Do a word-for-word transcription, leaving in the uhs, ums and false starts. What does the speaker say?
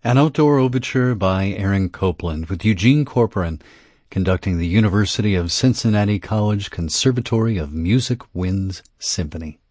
An outdoor overture by Aaron Copland with Eugene Corporon conducting the University of Cincinnati College Conservatory of Music Winds Symphony.